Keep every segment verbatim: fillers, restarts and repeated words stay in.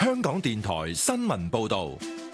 香港電台新聞報道。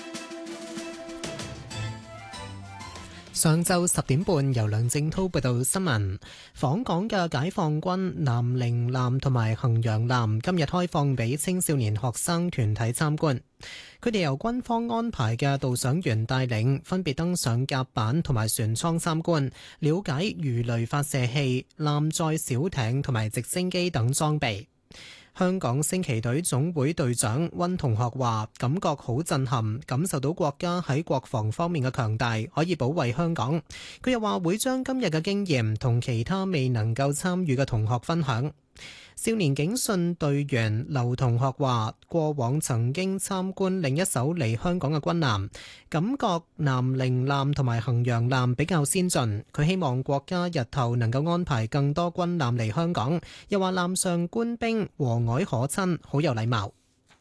上晝十點半，由梁正滔報道新聞。訪港嘅解放軍南寧艦同埋衡陽艦今日開放俾青少年學生團體參觀。佢哋由軍方安排嘅導賞員帶領，分別登上甲板同埋船艙參觀，了解魚雷發射器、艦載小艇同埋直升機等裝備。香港升旗隊總會隊長溫同學話：感覺好震撼，感受到國家喺國防方面嘅強大，可以保衛香港。佢又話會將今日嘅經驗同其他未能夠參與嘅同學分享。少年警訊隊員劉同學話：過往曾經參觀另一艘嚟香港嘅軍艦，感覺南寧艦同埋衡陽艦比較先進。佢希望國家日後能夠安排更多軍艦嚟香港。又話艦上官兵和藹可親，好有禮貌。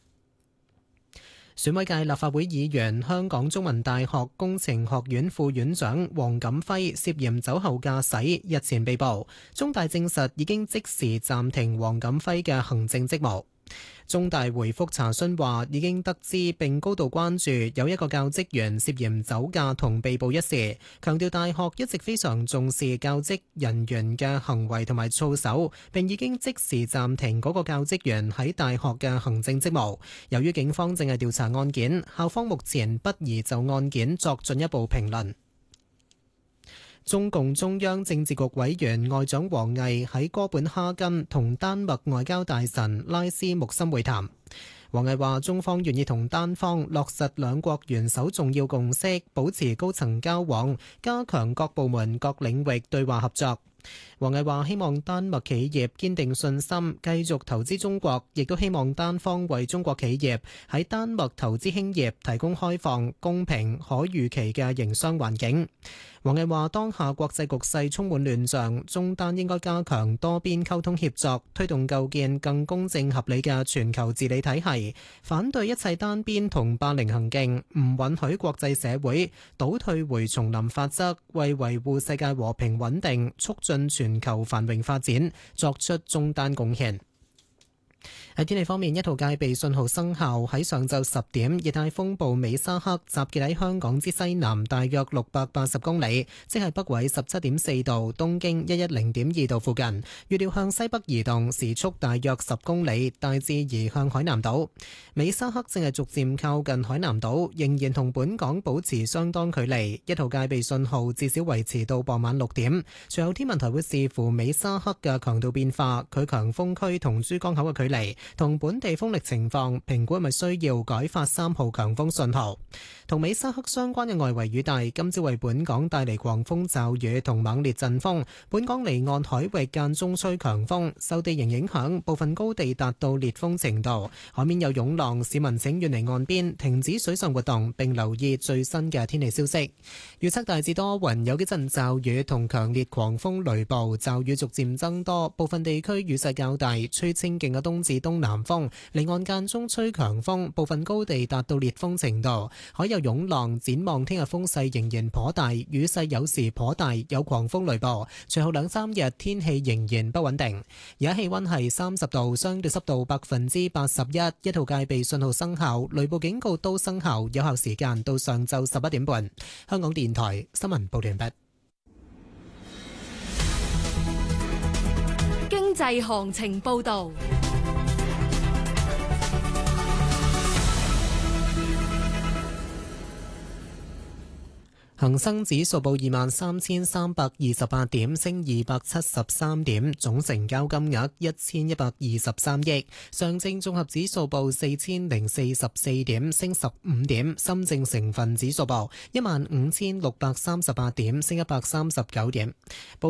選委界立法會議員、香港中文大學工程學院副院長黃錦輝涉嫌酒後駕駛，日前被捕。中大證實已經即時暫停黃錦輝嘅行政職務。中大回覆查詢話，已經得知並高度關注有一個教職員涉嫌酒駕同被捕一事，強調大學一直非常重視教職人員嘅行為同埋操守，並已經即時暫停嗰個教職員喺大學嘅行政職務。由於警方正係調查案件，校方目前不宜就案件作進一步評論。中共中央政治局委員外長王毅喺哥本哈根同丹麥外交大臣拉斯穆森會談。王毅話：中方願意同丹方落實兩國元首重要共識，保持高層交往，加強各部門各領域對話合作。王毅話：希望丹麥企業堅定信心，繼續投資中國，亦都希望丹方為中國企業喺丹麥投資興業提供開放、公平、可預期嘅營商環境。王毅話：當下國際局勢充滿亂象，中丹應該加強多邊溝通協作，推動構建更公正合理嘅全球治理體系，反對一切單邊同霸凌行徑，唔允許國際社會倒退回叢林法則，為維護世界和平穩定、促進全球繁榮發展作出中丹貢獻。喺天氣方面，一號戒備信號生效。喺上晝十點，熱帶風暴美沙克集結喺香港之西南大約六百八十公里，即係北緯十七點四度、東經一一零點二度附近。預料向西北移動，時速大約十公里，大致移向海南島。美沙克正係逐漸靠近海南島，仍然同本港保持相當距離。一號戒備信號至少維持到傍晚六點。隨後天文台會視乎美沙克嘅強度變化、佢強風區同珠江口嘅距離同本地風力情況，評估係咪需要改發三號強風信號。同美沙克相關嘅外圍雨帶今朝為本港帶嚟狂風驟雨同猛烈陣風，本港離岸海域間中吹強風，受地形影響，部分高地達到烈風程度，海面有湧浪，市民請遠離岸邊，停止水上活動，並留意最新嘅天氣消息。預測大致多雲，有幾陣驟雨同強烈狂風雷暴，驟雨逐漸增多，部分地區雨勢較大，吹清勁嘅東至東南風，離岸間中吹強風，部分高地達到烈風程度，海有湧浪。展望聽日風勢仍然頗大，雨勢有時頗大，有狂風雷暴。隨後兩三日天氣仍然不穩定。而家氣溫係三十度，相對濕度百分之八十一，一號戒備信號生效，雷暴警告都生效，有效時間到上晝十一點半。香港電台新聞報道完畢。 經濟行情報道。 恒生指數報二萬三千三百二十八點，升二百七十三點，總成交金額一千一百二十三億。上證綜合指數報四千零四十四點，升十五點。深證成分指數報一萬五千六百三十八點，升一百三十九點。報